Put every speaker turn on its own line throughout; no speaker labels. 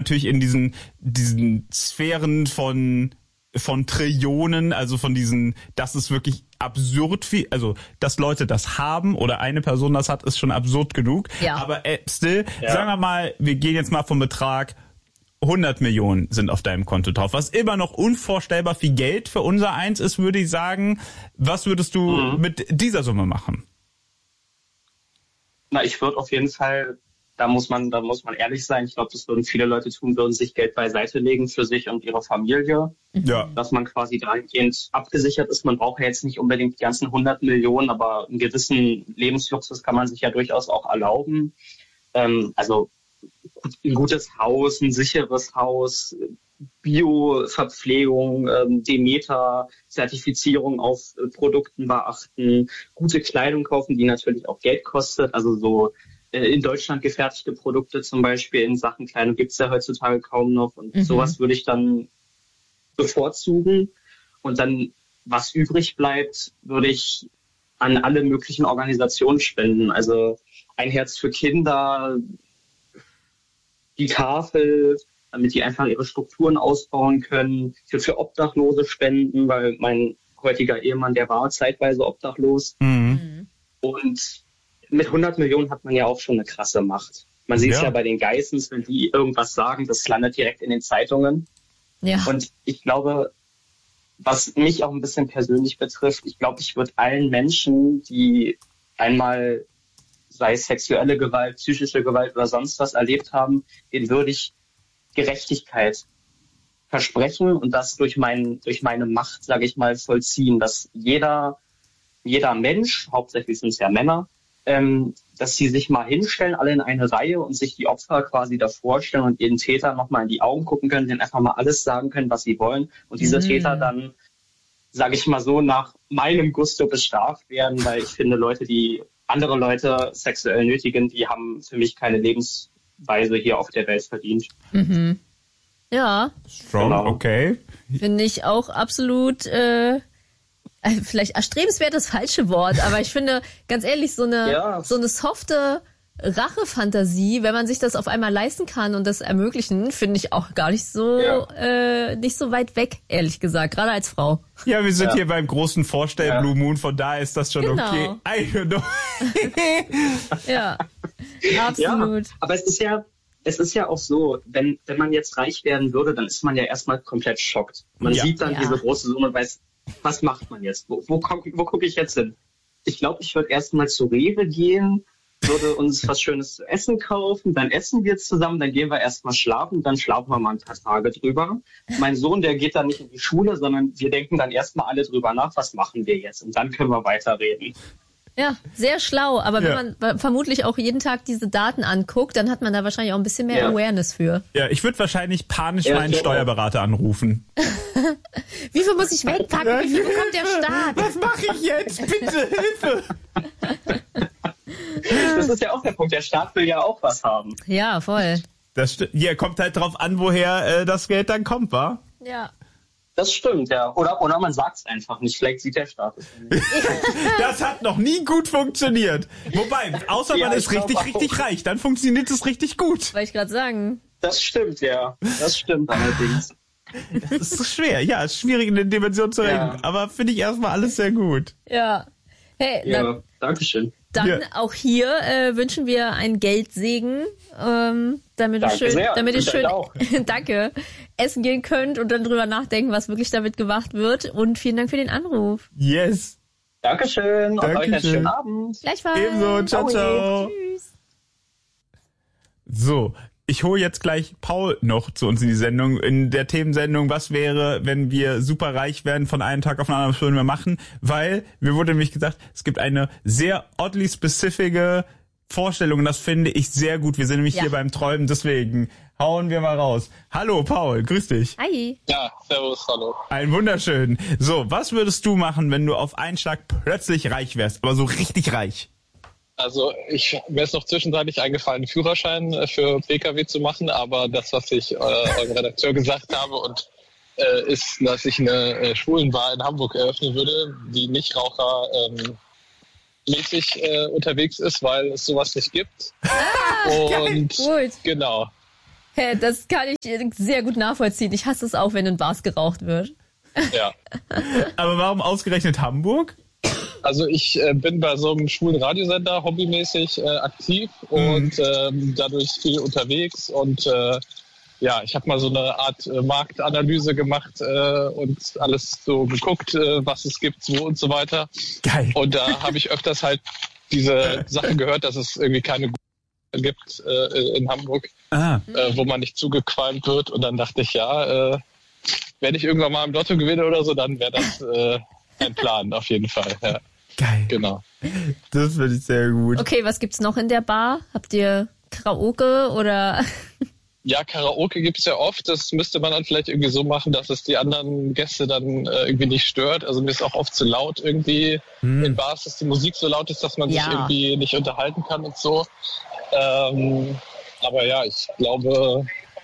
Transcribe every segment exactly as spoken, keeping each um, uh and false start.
natürlich in diesen, diesen Sphären von, von Trillionen, also von diesen, das ist wirklich absurd viel, also, dass Leute das haben oder eine Person das hat, ist schon absurd genug.
Ja.
Aber äh, still,
Ja.
sagen wir mal, wir gehen jetzt mal vom Betrag, hundert Millionen sind auf deinem Konto drauf, was immer noch unvorstellbar viel Geld für unser Eins ist, würde ich sagen. Was würdest du
Mhm.
mit dieser Summe machen?
Na, ich würde auf jeden Fall, da muss man, da muss man ehrlich sein, ich glaube, das würden viele Leute tun, würden sich Geld beiseite legen für sich und ihre Familie,
Ja.
dass man quasi dahingehend abgesichert ist. Man braucht ja jetzt nicht unbedingt die ganzen hundert Millionen, aber einen gewissen Lebensluxus kann man sich ja durchaus auch erlauben. Ähm, also ein gutes Haus, ein sicheres Haus, Bio-Verpflegung, ähm, Demeter-Zertifizierung auf äh, Produkten beachten, gute Kleidung kaufen, die natürlich auch Geld kostet. Also so äh, in Deutschland gefertigte Produkte zum Beispiel in Sachen Kleidung gibt es ja heutzutage kaum noch. Und
Mhm.
sowas würde ich dann bevorzugen. Und dann, was übrig bleibt, würde ich an alle möglichen Organisationen spenden. Also ein Herz für Kinder, die Tafel, damit die einfach ihre Strukturen ausbauen können. Ich würde für Obdachlose spenden, weil mein heutiger Ehemann, der war zeitweise obdachlos.
Mhm.
Und mit hundert Millionen hat man ja auch schon eine krasse Macht. Man sieht es
Ja.
ja bei den Geissens, wenn die irgendwas sagen, das landet direkt in den Zeitungen.
Ja.
Und ich glaube, was mich auch ein bisschen persönlich betrifft, ich glaube, ich würde allen Menschen, die einmal, sei es sexuelle Gewalt, psychische Gewalt oder sonst was erlebt haben, denen würde ich Gerechtigkeit versprechen und das durch, mein, durch meine Macht, sage ich mal, vollziehen, dass jeder, jeder Mensch, hauptsächlich sind es ja Männer, ähm, dass sie sich mal hinstellen, alle in eine Reihe und sich die Opfer quasi davor stellen und ihren Täter nochmal in die Augen gucken können, denen einfach mal alles sagen können, was sie wollen und diese
Mhm.
Täter dann, sage ich mal so, nach meinem Gusto bestraft werden, weil ich finde, Leute, die andere Leute sexuell nötigen, die haben für mich keine Lebensweise hier auf der Welt verdient.
Mhm. Ja,
Strong,
Genau.
okay.
finde ich auch absolut, äh, äh, vielleicht erstrebenswert das falsche Wort, aber ich finde, ganz ehrlich, so eine,
Ja.
so eine softe Rachefantasie, wenn man sich das auf einmal leisten kann und das ermöglichen, finde ich auch gar nicht so,
Ja.
äh, nicht so weit weg, ehrlich gesagt, gerade als Frau.
Ja, wir sind
Ja.
hier beim großen Vorstell
Ja.
Blue Moon, von daher ist das schon
Genau.
okay. I don't know.
Ja,
Ja,
absolut.
aber es ist ja, es ist ja auch so, wenn, wenn man jetzt reich werden würde, dann ist man ja erstmal komplett schockt. Man
Ja.
sieht dann
Ja.
diese große Summe und weiß, was macht man jetzt? Wo, wo, guck- wo gucke ich jetzt hin? Ich glaube, ich würde erstmal zu Rewe gehen, würde uns was Schönes zu essen kaufen, dann essen wir zusammen, dann gehen wir erstmal schlafen, dann schlafen wir mal ein paar Tage drüber. Mein Sohn, der geht dann nicht in die Schule, sondern wir denken dann erstmal alle drüber nach, was machen wir jetzt? Und dann können wir weiterreden.
Ja, sehr schlau, aber
Ja.
wenn man vermutlich auch jeden Tag diese Daten anguckt, dann hat man da wahrscheinlich auch ein bisschen mehr
Ja.
Awareness für.
Ja, ich würde wahrscheinlich panisch
Ja,
meinen
ich auch.
Steuerberater anrufen.
Wie viel muss ich wegpacken? Wie viel bekommt der Staat?
Was mache ich jetzt? Bitte, Hilfe!
Das ist ja auch der Punkt. Der Staat will ja auch was haben.
Ja, voll.
Das sti- ja, kommt halt drauf an, woher äh, das Geld dann kommt, wa?
Ja.
Das stimmt, ja. Oder, oder man sagt es einfach nicht. Vielleicht sieht der Staat es nicht.
Das hat noch nie gut funktioniert. Wobei, außer
Ja,
man
ich
ist richtig,
glaub auch.
richtig reich, dann funktioniert es richtig gut.
Wollte ich gerade sagen.
Das stimmt, ja. Das stimmt allerdings.
Das ist schwer, ja, ist schwierig in der Dimension zu
Ja.
rechnen, aber finde ich erstmal alles sehr gut.
Ja. Hey,
Ja,
dann,
Dankeschön.
dann
Ja.
auch hier äh, wünschen wir einen Geldsegen, ähm, damit
Danke
ihr schön,
sehr.
damit ihr
Und euch
schön,
auch.
danke, essen gehen könnt und dann drüber nachdenken, was wirklich damit gemacht wird. Und vielen Dank für den Anruf.
Yes.
Dankeschön und euch einen
Dankeschön.
schönen Abend.
Gleichfalls.
Ebenso, ciao, ciao.
Tschüss.
So, ich hole jetzt gleich Paul noch zu uns in die Sendung, in der Themensendung, was wäre, wenn wir super reich werden, von einem Tag auf den anderen, was würden wir machen, weil, mir wurde nämlich gesagt, es gibt eine sehr oddly specific Vorstellung und das finde ich sehr gut. Wir sind nämlich
Ja.
hier beim Träumen, deswegen hauen wir mal raus. Hallo Paul, grüß dich.
Hi.
Ja, servus, hallo.
Ein wunderschön. So, was würdest du machen, wenn du auf einen Schlag plötzlich reich wärst, aber so richtig reich?
Also ich mir ist noch zwischenzeitlich eingefallen, einen Führerschein äh, für P K W zu machen, aber das, was ich äh, eurem Redakteur gesagt habe, und äh, ist, dass ich eine äh, Schwulenbar in Hamburg eröffnen würde, die Nichtraucher ähm, mäßig äh, unterwegs ist, weil es sowas nicht gibt. Und
Gut.
genau.
Hey, das kann ich sehr gut nachvollziehen. Ich hasse es auch, wenn in Bars geraucht wird.
Ja.
Aber warum ausgerechnet Hamburg?
Also ich äh, bin bei so einem schwulen Radiosender hobbymäßig äh, aktiv und ähm, dadurch viel unterwegs und äh, ja, ich habe mal so eine Art äh, Marktanalyse gemacht äh, und alles so geguckt, äh, was es gibt, wo und so weiter.
Geil.
Und da habe ich öfters halt diese Sachen gehört, dass es irgendwie keine guten gibt äh, in Hamburg,
Ah.
äh, wo man nicht zugequalmt wird. Und dann dachte ich, ja, äh, wenn ich irgendwann mal im Lotto gewinne oder so, dann wäre das äh, ein Plan auf jeden Fall. Ja.
Geil.
Genau.
Das finde ich sehr gut.
Okay, was gibt's noch in der Bar? Habt ihr Karaoke oder...
Ja, Karaoke gibt es ja oft. Das müsste man dann vielleicht irgendwie so machen, dass es die anderen Gäste dann äh, irgendwie nicht stört. Also mir ist auch oft zu laut irgendwie
Hm.
in Bars, dass die Musik so laut ist, dass man
Ja.
sich irgendwie nicht unterhalten kann und so. Ähm, aber ja, ich glaube,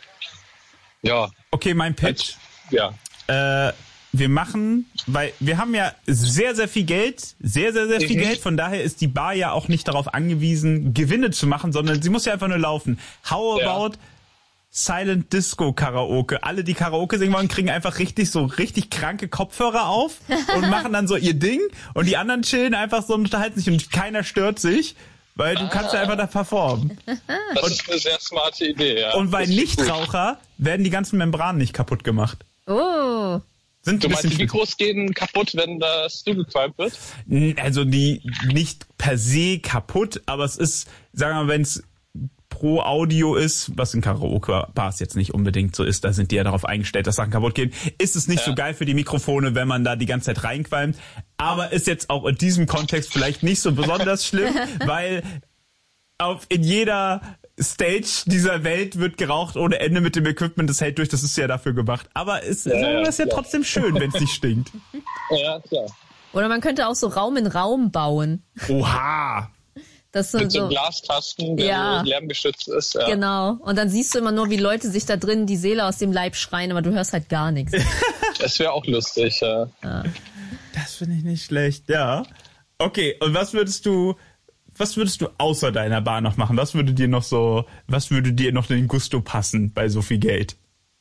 ja,
Okay, mein Pitch.
ja.
Äh, wir machen, weil wir haben ja sehr, sehr viel Geld, sehr, sehr, sehr viel
Mhm.
Geld. Von daher ist die Bar ja auch nicht darauf angewiesen, Gewinne zu machen, sondern sie muss ja einfach nur laufen. How
Ja.
about Silent Disco Karaoke? Alle, die Karaoke singen wollen, kriegen einfach richtig so richtig kranke Kopfhörer auf und machen dann so ihr Ding und die anderen chillen einfach so und unterhalten sich und keiner stört sich, weil du kannst ja einfach da performen.
Das ist eine sehr smarte Idee, ja.
Und weil
Das ist gut.
Nichtraucher werden die ganzen Membranen nicht kaputt gemacht.
Oh,
Sind
Du
ein
meinst, die
bisschen
Mikros gehen kaputt, wenn das zugequalmt wird?
Also die nicht per se kaputt, aber es ist, sagen wir mal, wenn es pro Audio ist, was in Karaoke-Bars jetzt nicht unbedingt so ist, da sind die ja darauf eingestellt, dass Sachen kaputt gehen, ist es nicht
Ja.
so geil für die Mikrofone, wenn man da die ganze Zeit reinqualmt. Aber ist jetzt auch in diesem Kontext vielleicht nicht so besonders schlimm, weil auf in jeder Stage dieser Welt wird geraucht ohne Ende mit dem Equipment, das hält durch, das ist ja dafür gemacht. Aber es
Ja, ja,
ist ja
klar.
trotzdem schön, wenn es nicht stinkt.
Ja, klar.
oder man könnte auch so Raum in Raum bauen.
Oha!
Das sind
Mit so einem
so,
Glaskasten, der
Ja.
so lärmgeschützt ist. Ja.
genau. Und dann siehst du immer nur, wie Leute sich da drin die Seele aus dem Leib schreien, aber du hörst halt gar nichts.
Das wäre auch lustig, ja.
Das finde ich nicht schlecht, ja. Okay, und was würdest du, was würdest du außer deiner Bar noch machen? Was würde dir noch so, was würde dir noch in den Gusto passen bei so viel Geld?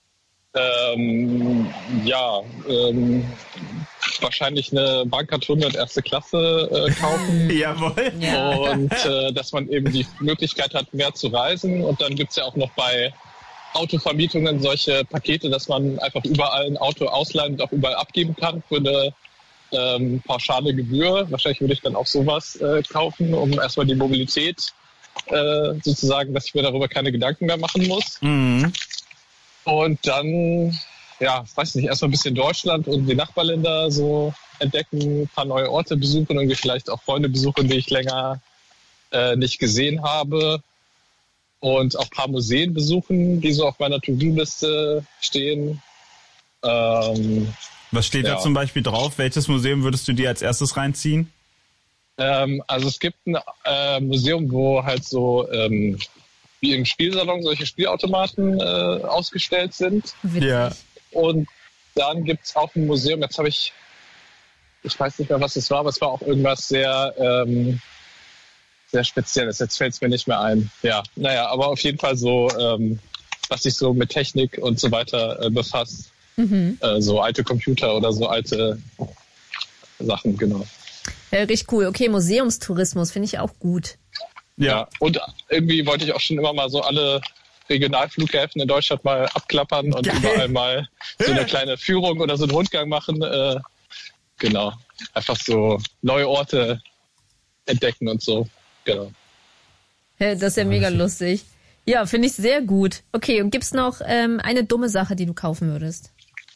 Ähm, ja, ähm, wahrscheinlich eine Bankart hundert erste Klasse äh, kaufen.
Jawohl.
Ja.
Und äh, dass man eben die Möglichkeit hat, mehr zu reisen. Und dann gibt's ja auch noch bei Autovermietungen solche Pakete, dass man einfach überall ein Auto ausleihen und auch überall abgeben kann für eine ähm, pauschale Gebühr. Wahrscheinlich würde ich dann auch sowas äh, kaufen, um erstmal die Mobilität äh, sozusagen, dass ich mir darüber keine Gedanken mehr machen muss.
Mhm.
Und dann, ja, weiß nicht, erstmal ein bisschen Deutschland und die Nachbarländer so entdecken, ein paar neue Orte besuchen, irgendwie vielleicht auch Freunde besuchen, die ich länger äh, nicht gesehen habe. Und auch ein paar Museen besuchen, die so auf meiner To-Do-Liste stehen. Ähm,
Was steht da
Ja.
zum Beispiel drauf? Welches Museum würdest du dir als erstes reinziehen?
ähm, also es gibt ein äh, Museum, wo halt so ähm, wie im Spielsalon solche Spielautomaten äh, ausgestellt sind.
Witzig.
Ja.
Und dann gibt's auch ein Museum, jetzt habe ich, ich weiß nicht mehr, was es war, aber es war auch irgendwas sehr, ähm, sehr Spezielles. Jetzt fällt's mir nicht mehr ein. Ja, naja, aber auf jeden Fall so, ähm, was sich so mit Technik und so weiter äh, befasst.
Mhm.
Äh, so alte Computer oder so alte Sachen, genau.
Ja, richtig cool. Okay, Museumstourismus finde ich auch gut.
Ja. Und irgendwie wollte ich auch schon immer mal so alle Regionalflughäfen in Deutschland mal abklappern und
Geil.
überall mal so eine kleine Führung oder so einen Rundgang machen. Äh, genau. Einfach so neue Orte entdecken und so. Genau.
Ja, das ist ja mega lustig. Ja, finde ich sehr gut. Okay, und gibt's noch ähm, eine dumme Sache, die du kaufen würdest?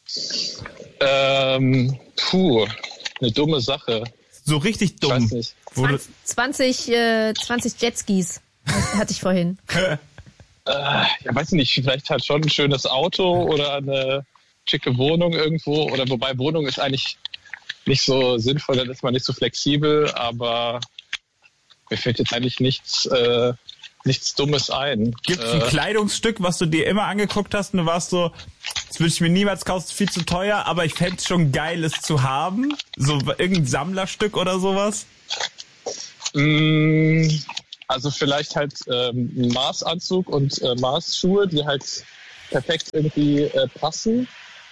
Ähm, puh, eine dumme Sache.
So richtig
Ich
dumm.
weiß nicht.
Wo du-
zwanzig, äh, zwanzig Jetskis hatte ich vorhin.
Äh, ja, weiß nicht, vielleicht halt schon ein schönes Auto oder eine schicke Wohnung irgendwo. Oder wobei Wohnung ist eigentlich nicht so sinnvoll, dann ist man nicht so flexibel, aber mir fällt jetzt eigentlich nichts, äh, nichts Dummes ein.
Gibt's ein
Äh,
Kleidungsstück, was du dir immer angeguckt hast und du warst so, das würde ich mir niemals kaufen, ist viel zu teuer, aber ich fänd's schon geil, es zu haben? So irgendein Sammlerstück oder sowas?
mh, Also vielleicht halt ähm, einen Mars-Anzug und äh, Mars-Schuhe, die halt perfekt irgendwie äh, passen.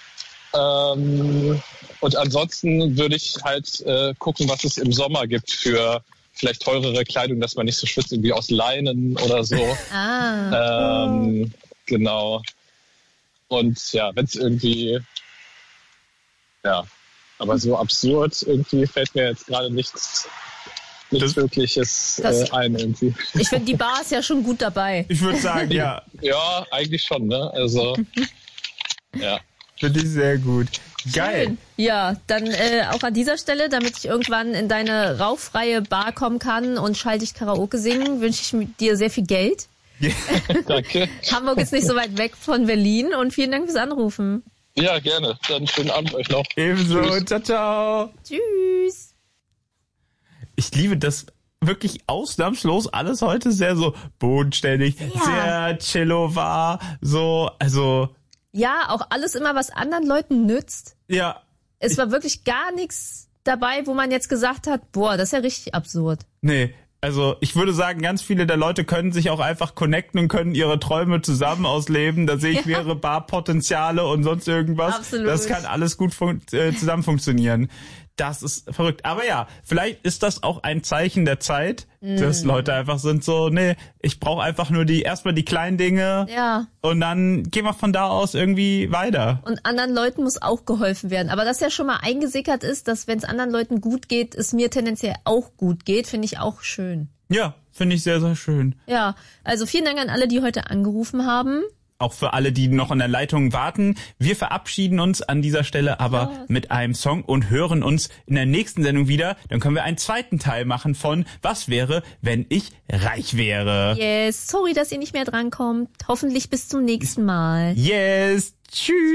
Ähm, und ansonsten würde ich halt äh, gucken, was es im Sommer gibt für vielleicht teurere Kleidung, dass man nicht so schwitzt, irgendwie aus Leinen oder so.
Ah.
Ähm, genau. Und ja, wenn es irgendwie, ja, aber so absurd irgendwie fällt mir jetzt gerade nichts, nichts
Das-
Wirkliches
Das-
äh, ein irgendwie.
Ich finde, die Bar ist ja schon gut dabei.
Ich würde sagen, ja,
Ja, eigentlich schon, ne? Also, ja.
finde ich sehr gut. Geil.
Schön. Ja, dann äh, auch an dieser Stelle, damit ich irgendwann in deine rauchfreie Bar kommen kann und schaltig Karaoke singen, wünsche ich dir sehr viel Geld.
Danke.
Hamburg ist nicht so weit weg von Berlin und vielen Dank fürs Anrufen.
Ja, gerne. Dann schönen Abend euch noch.
Ebenso.
Tschüss.
Ciao, ciao.
Tschüss.
Ich liebe das wirklich ausnahmslos alles heute sehr so bodenständig,
Ja.
sehr chillo war, so, also,
Ja, auch alles immer, was anderen Leuten nützt.
ja,
Es war wirklich gar nichts dabei, wo man jetzt gesagt hat, boah, das ist ja richtig absurd.
nee. Also ich würde sagen, ganz viele der Leute können sich auch einfach connecten und können ihre Träume zusammen ausleben. Da sehe ich
Ja.
mehrere Barpotenziale und sonst irgendwas.
Absolut.
Das kann alles gut fun äh, zusammen funktionieren. Das ist verrückt. Aber ja, vielleicht ist das auch ein Zeichen der Zeit, dass Leute einfach sind so, nee, ich brauche einfach nur die erstmal die kleinen Dinge
Ja.
und dann gehen wir von da aus irgendwie weiter.
Und anderen Leuten muss auch geholfen werden. Aber dass ja schon mal eingesickert ist, dass wenn es anderen Leuten gut geht, es mir tendenziell auch gut geht, finde ich auch schön.
Ja, finde ich sehr, sehr schön.
Ja, also vielen Dank an alle, die heute angerufen haben.
Auch für alle, die noch in der Leitung warten. Wir verabschieden uns an dieser Stelle aber
Ja.
mit einem Song und hören uns in der nächsten Sendung wieder. Dann können wir einen zweiten Teil machen von Was wäre, wenn ich reich wäre.
Yes, sorry, dass ihr nicht mehr drankommt. Hoffentlich bis zum nächsten Mal.
Yes, tschüss.